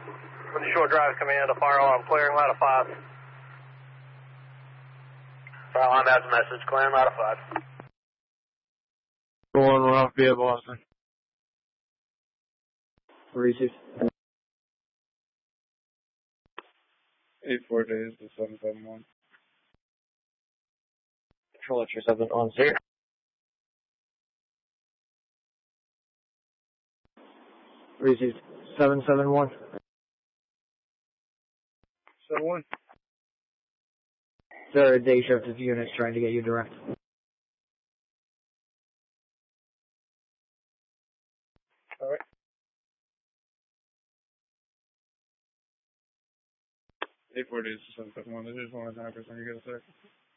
From the Short Drive Command, a fire alarm clearing, ladder 5. Fire alarm has a message, clearing ladder 5. Going off via Boston. Received. 84 days to 771. Control at your 7 on 0. Received. 771. 71. There are day shift of units trying to get you direct. Alright. 84 days to 771. This is 100%. You get a sec.